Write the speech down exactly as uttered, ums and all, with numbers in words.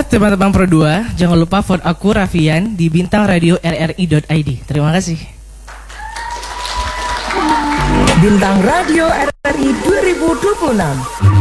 teman-teman Pro dua, jangan lupa vote aku Raffian di bintang radio r r i dot i d. Terima kasih. Bintang Radio R R I dua ribu dua puluh enam.